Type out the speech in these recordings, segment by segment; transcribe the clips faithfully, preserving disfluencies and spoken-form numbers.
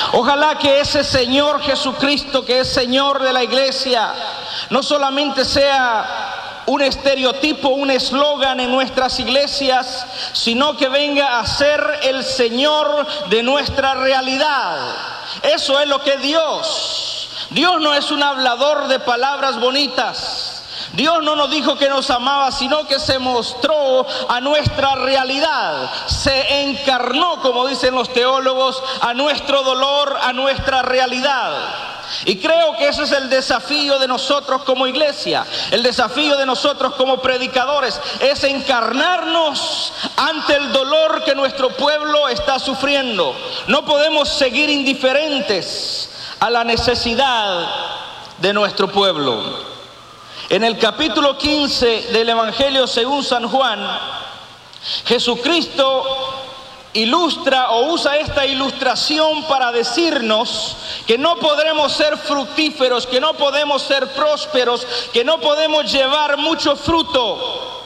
Ojalá que ese Señor Jesucristo, que es Señor de la iglesia, no solamente sea un estereotipo, un eslogan en nuestras iglesias, sino que venga a ser el Señor de nuestra realidad. Eso es lo que Dios. Dios no es un hablador de palabras bonitas. Dios no nos dijo que nos amaba, sino que se mostró a nuestra realidad. Se encarnó, como dicen los teólogos, a nuestro dolor, a nuestra realidad. Y creo que ese es el desafío de nosotros como iglesia, el desafío de nosotros como predicadores, es encarnarnos ante el dolor que nuestro pueblo está sufriendo. No podemos seguir indiferentes a la necesidad de nuestro pueblo. En el capítulo quince del Evangelio según San Juan, Jesucristo ilustra o usa esta ilustración para decirnos que no podremos ser fructíferos, que no podemos ser prósperos, que no podemos llevar mucho fruto,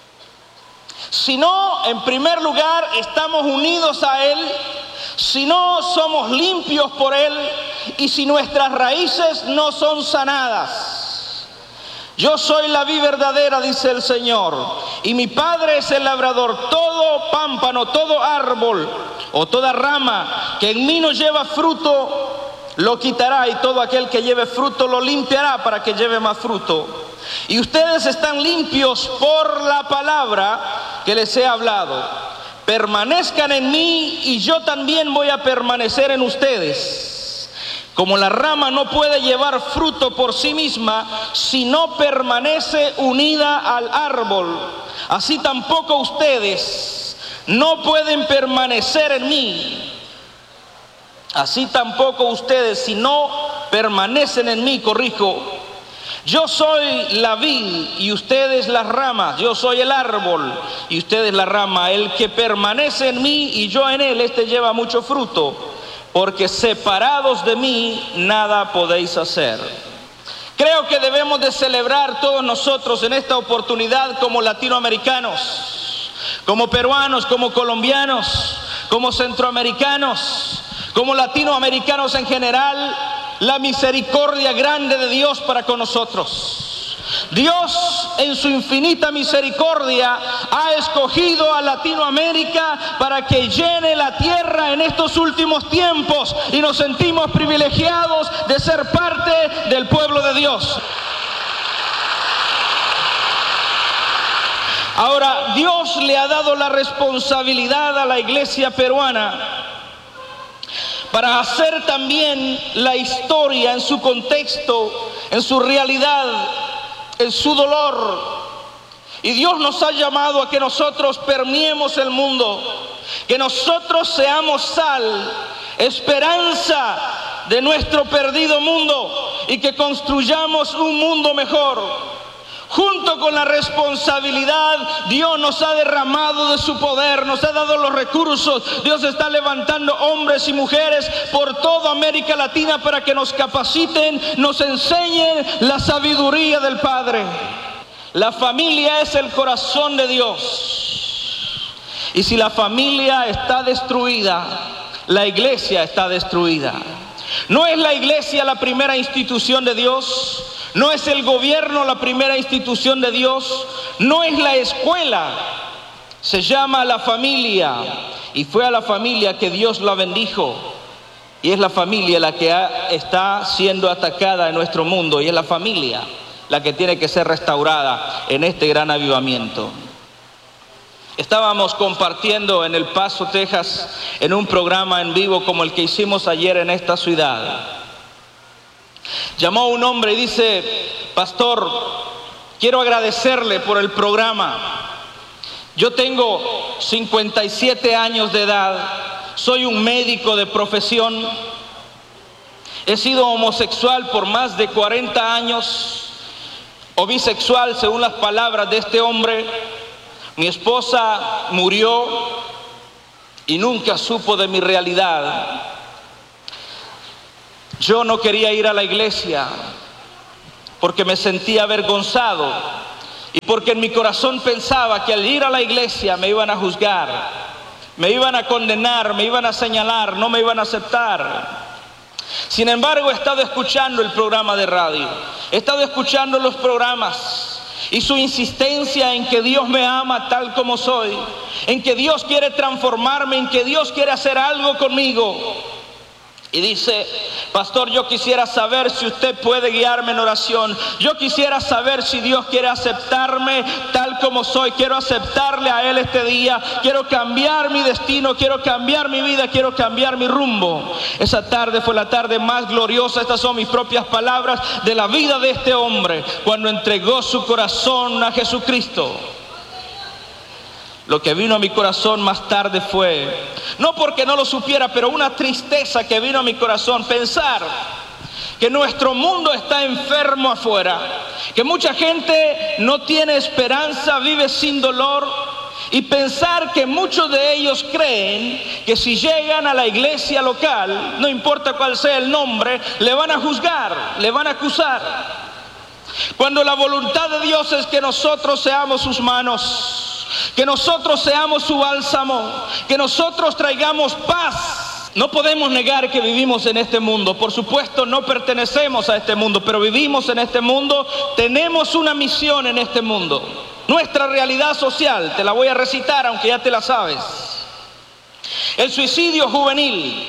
si no, en primer lugar, estamos unidos a Él, si no somos limpios por Él y si nuestras raíces no son sanadas. Yo soy la vid verdadera, dice el Señor, y mi Padre es el labrador. Todo pámpano, todo árbol o toda rama que en mí no lleva fruto, lo quitará, y todo aquel que lleve fruto lo limpiará para que lleve más fruto. Y ustedes están limpios por la palabra que les he hablado. Permanezcan en mí y yo también voy a permanecer en ustedes. Como la rama no puede llevar fruto por sí misma si no permanece unida al árbol, así tampoco ustedes no pueden permanecer en mí. Así tampoco ustedes si no permanecen en mí, corrijo. Yo soy la vid y ustedes las ramas. Yo soy el árbol y ustedes la rama. El que permanece en mí y yo en él, este lleva mucho fruto. Porque separados de mí nada podéis hacer. Creo que debemos de celebrar todos nosotros en esta oportunidad como latinoamericanos, como peruanos, como colombianos, como centroamericanos, como latinoamericanos en general, la misericordia grande de Dios para con nosotros. Dios en su infinita misericordia ha escogido a Latinoamérica para que llene la tierra en estos últimos tiempos y nos sentimos privilegiados de ser parte del pueblo de Dios. Ahora, Dios le ha dado la responsabilidad a la iglesia peruana para hacer también la historia en su contexto, en su realidad, en su dolor. Y Dios nos ha llamado a que nosotros permeemos el mundo, que nosotros seamos sal, esperanza de nuestro perdido mundo, y que construyamos un mundo mejor. Junto con la responsabilidad, Dios nos ha derramado de su poder, nos ha dado los recursos. Dios está levantando hombres y mujeres por toda América Latina para que nos capaciten, nos enseñen la sabiduría del Padre. La familia es el corazón de Dios. Y si la familia está destruida, la iglesia está destruida. ¿No es la iglesia la primera institución de Dios? ¿No es el gobierno la primera institución de Dios? ¿No es la escuela? Se llama la familia. Y fue a la familia que Dios la bendijo. Y es la familia la que ha, está siendo atacada en nuestro mundo. Y es la familia la que tiene que ser restaurada en este gran avivamiento. Estábamos compartiendo en El Paso, Texas, en un programa en vivo como el que hicimos ayer en esta ciudad. Llamó un hombre y dice: pastor, quiero agradecerle por el programa. Yo tengo cincuenta y siete años de edad, soy un médico de profesión, he sido homosexual por más de cuarenta años, o bisexual según las palabras de este hombre. Mi esposa murió y nunca supo de mi realidad. Yo no quería ir a la iglesia porque me sentía avergonzado y porque en mi corazón pensaba que al ir a la iglesia me iban a juzgar, me iban a condenar, me iban a señalar, no me iban a aceptar. Sin embargo, he estado escuchando el programa de radio, he estado escuchando los programas y su insistencia en que Dios me ama tal como soy, en que Dios quiere transformarme, en que Dios quiere hacer algo conmigo. Y dice: pastor, yo quisiera saber si usted puede guiarme en oración. Yo quisiera saber si Dios quiere aceptarme tal como soy. Quiero aceptarle a Él este día. Quiero cambiar mi destino. Quiero cambiar mi vida. Quiero cambiar mi rumbo. Esa tarde fue la tarde más gloriosa. Estas son mis propias palabras de la vida de este hombre cuando entregó su corazón a Jesucristo. Lo que vino a mi corazón más tarde fue, no porque no lo supiera, pero una tristeza que vino a mi corazón. Pensar que nuestro mundo está enfermo afuera, que mucha gente no tiene esperanza, vive sin dolor. Y pensar que muchos de ellos creen que si llegan a la iglesia local, no importa cuál sea el nombre, le van a juzgar, le van a acusar. Cuando la voluntad de Dios es que nosotros seamos sus manos, que nosotros seamos su bálsamo, que nosotros traigamos paz. No podemos negar que vivimos en este mundo. Por supuesto, no pertenecemos a este mundo, pero vivimos en este mundo. Tenemos una misión en este mundo. Nuestra realidad social, te la voy a recitar, aunque ya te la sabes. El suicidio juvenil.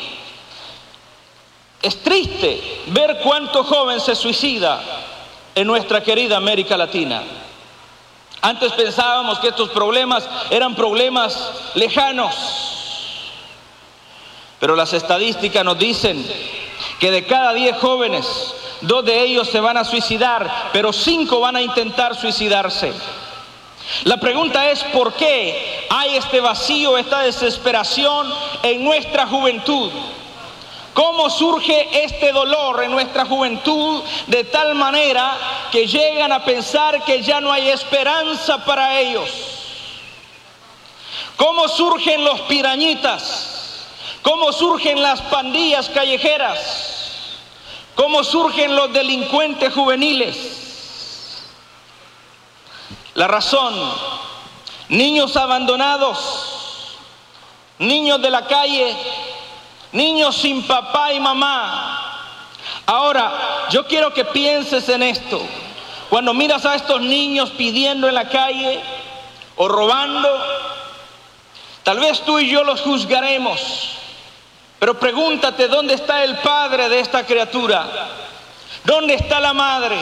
Es triste ver cuánto joven se suicida en nuestra querida América Latina. Antes pensábamos que estos problemas eran problemas lejanos, pero las estadísticas nos dicen que de cada diez jóvenes, dos de ellos se van a suicidar, pero cinco van a intentar suicidarse. La pregunta es: ¿por qué hay este vacío, esta desesperación en nuestra juventud? ¿Cómo surge este dolor en nuestra juventud de tal manera que llegan a pensar que ya no hay esperanza para ellos? ¿Cómo surgen los pirañitas? ¿Cómo surgen las pandillas callejeras? ¿Cómo surgen los delincuentes juveniles? La razón: niños abandonados, niños de la calle, niños sin papá y mamá. Ahora, yo quiero que pienses en esto. Cuando miras a estos niños pidiendo en la calle o robando, tal vez tú y yo los juzgaremos, pero pregúntate: ¿dónde está el padre de esta criatura? ¿Dónde está la madre?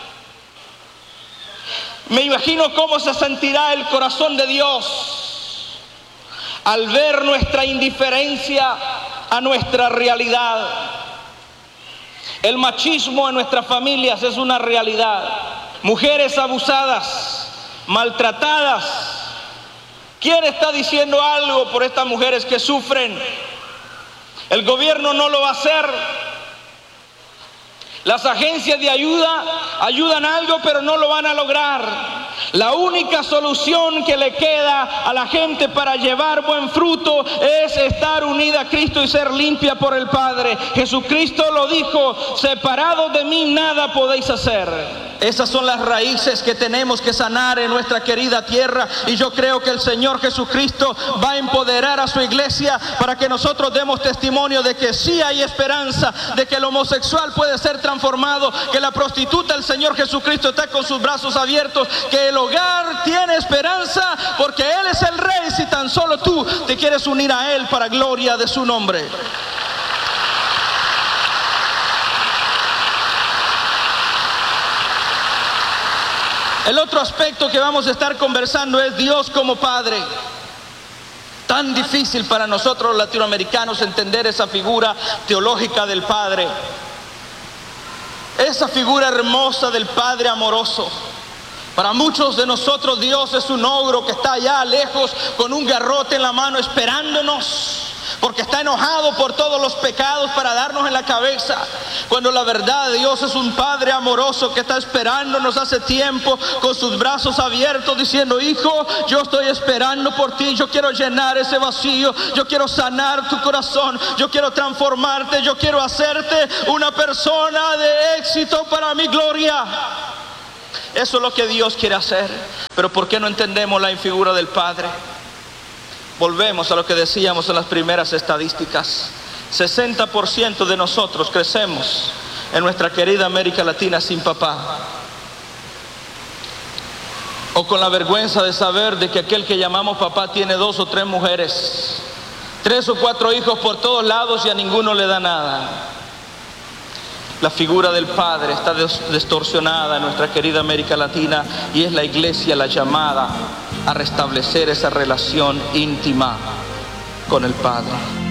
Me imagino cómo se sentirá el corazón de Dios al ver nuestra indiferencia a nuestra realidad. El machismo en nuestras familias es una realidad. Mujeres abusadas, maltratadas. ¿Quién está diciendo algo por estas mujeres que sufren? El gobierno no lo va a hacer. Las agencias de ayuda ayudan algo, pero no lo van a lograr. La única solución que le queda a la gente para llevar buen fruto es estar unida a Cristo y ser limpia por el Padre. Jesucristo lo dijo: separados de mí nada podéis hacer. Esas son las raíces que tenemos que sanar en nuestra querida tierra, y yo creo que el Señor Jesucristo va a empoderar a su iglesia para que nosotros demos testimonio de que sí hay esperanza, de que el homosexual puede ser transformado, que la prostituta, el Señor Jesucristo, está con sus brazos abiertos, que el hogar tiene esperanza porque Él es el Rey, si tan solo tú te quieres unir a Él para gloria de su nombre. El otro aspecto que vamos a estar conversando es Dios como Padre. Tan difícil para nosotros los latinoamericanos entender esa figura teológica del Padre. Esa figura hermosa del Padre amoroso. Para muchos de nosotros Dios es un ogro que está allá lejos con un garrote en la mano esperándonos, porque está enojado por todos los pecados para darnos en la cabeza, cuando la verdad Dios es un Padre amoroso que está esperándonos hace tiempo con sus brazos abiertos diciendo: hijo, yo estoy esperando por ti, yo quiero llenar ese vacío, yo quiero sanar tu corazón, yo quiero transformarte, yo quiero hacerte una persona de éxito para mi gloria. Eso es lo que Dios quiere hacer. Pero ¿por qué no entendemos la figura del Padre? Volvemos a lo que decíamos en las primeras estadísticas. sesenta por ciento de nosotros crecemos en nuestra querida América Latina sin papá, o con la vergüenza de saber de que aquel que llamamos papá tiene dos o tres mujeres, tres o cuatro hijos por todos lados y a ninguno le da nada. La figura del padre está distorsionada en nuestra querida América Latina, y es la iglesia la llamada a restablecer esa relación íntima con el Padre.